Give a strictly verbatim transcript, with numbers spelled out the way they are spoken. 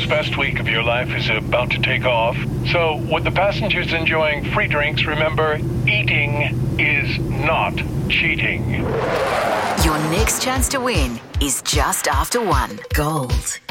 best week of your life is about to take off. So, with the passengers enjoying free drinks, remember, eating is not cheating. Your next chance to win is just after one. Gold